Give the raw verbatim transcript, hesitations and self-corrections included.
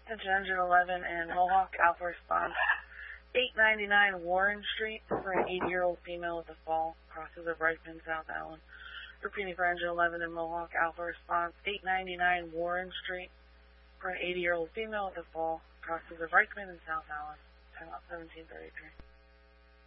Attention Engine eleven and Mohawk, Alpha response. eight ninety-nine Warren Street for an eighty-year-old female with a fall. Crosses of Reichman, South Allen. Repeating for Engine eleven and Mohawk, Alpha response. eight ninety-nine Warren Street for an eighty-year-old female with a fall. Crosses of Reichman and South Allen. Time out seventeen thirty-three.